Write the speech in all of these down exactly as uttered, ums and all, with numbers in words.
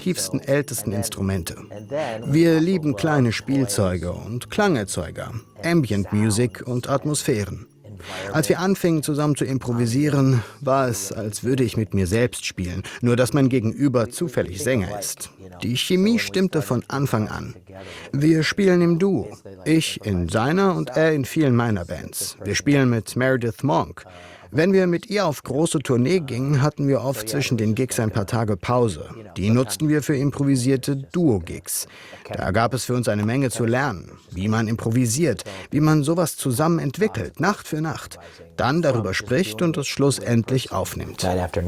tiefsten, ältesten Instrumente. Wir lieben kleine Spielzeuge und Klangerzeuger, Ambient Music und Atmosphären. Als wir anfingen zusammen zu improvisieren, war es, als würde ich mit mir selbst spielen, nur dass mein Gegenüber zufällig Sänger ist. Die Chemie stimmte von Anfang an. Wir spielen im Duo, ich in seiner und er in vielen meiner Bands. Wir spielen mit Meredith Monk. Wenn wir mit ihr auf große Tournee gingen, hatten wir oft zwischen den Gigs ein paar Tage Pause. Die nutzten wir für improvisierte Duo-Gigs. Da gab es für uns eine Menge zu lernen, wie man improvisiert, wie man sowas zusammen entwickelt, Nacht für Nacht, dann darüber spricht und es schlussendlich aufnimmt.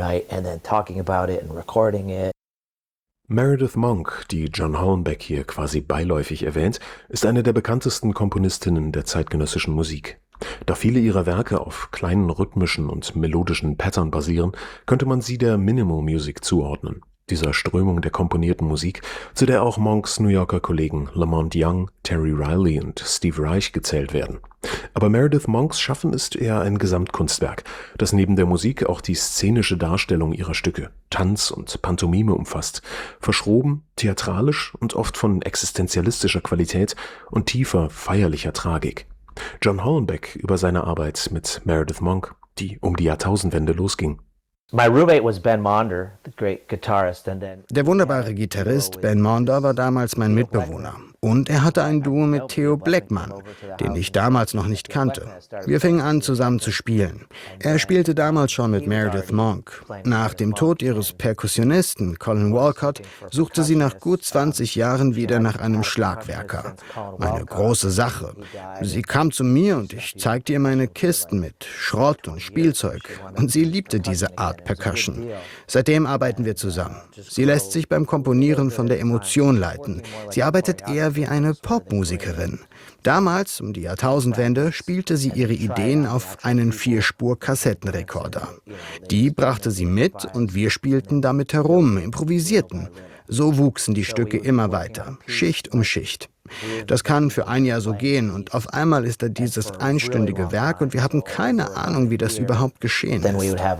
Meredith Monk, die John Hornbeck hier quasi beiläufig erwähnt, ist eine der bekanntesten Komponistinnen der zeitgenössischen Musik. Da viele ihrer Werke auf kleinen rhythmischen und melodischen Pattern basieren, könnte man sie der Minimal Music zuordnen, dieser Strömung der komponierten Musik, zu der auch Monks New Yorker Kollegen Lamont Young, Terry Riley und Steve Reich gezählt werden. Aber Meredith Monks Schaffen ist eher ein Gesamtkunstwerk, das neben der Musik auch die szenische Darstellung ihrer Stücke, Tanz und Pantomime umfasst, verschroben, theatralisch und oft von existenzialistischer Qualität und tiefer, feierlicher Tragik. John Hornbeck über seine Arbeit mit Meredith Monk, die um die Jahrtausendwende losging. My roommate was Ben Monder, the great guitarist, and then Der wunderbare Gitarrist Ben Monder war damals mein Mitbewohner. Und er hatte ein Duo mit Theo Blackman, den ich damals noch nicht kannte. Wir fingen an, zusammen zu spielen. Er spielte damals schon mit Meredith Monk. Nach dem Tod ihres Perkussionisten Colin Walcott suchte sie nach gut zwanzig Jahren wieder nach einem Schlagwerker. Eine große Sache. Sie kam zu mir und ich zeigte ihr meine Kisten mit Schrott und Spielzeug. Und sie liebte diese Art Percussion. Seitdem arbeiten wir zusammen. Sie lässt sich beim Komponieren von der Emotion leiten. Sie arbeitet eher wie eine Popmusikerin. Damals, um die Jahrtausendwende, spielte sie ihre Ideen auf einen Vierspur-Kassettenrekorder. Die brachte sie mit und wir spielten damit herum, improvisierten. So wuchsen die Stücke immer weiter, Schicht um Schicht. Das kann für ein Jahr so gehen und auf einmal ist da dieses einstündige Werk und wir hatten keine Ahnung, wie das überhaupt geschehen ist.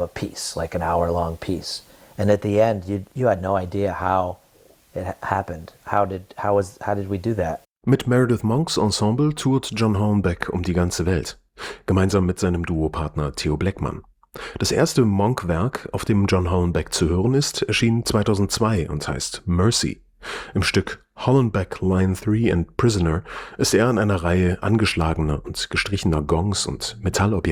It happened. How did how was how did we do that? Mit Meredith Monks Ensemble tourt John Hornbeck um die ganze Welt, gemeinsam mit seinem Duopartner Theo Blackman. Das erste Monk-Werk, auf dem John Hornbeck zu hören ist, erschien zweitausendzwei und heißt Mercy. Im Stück Hornbeck Line drei and Prisoner ist er an einer Reihe angeschlagener und gestrichener Gongs und Metallobjekte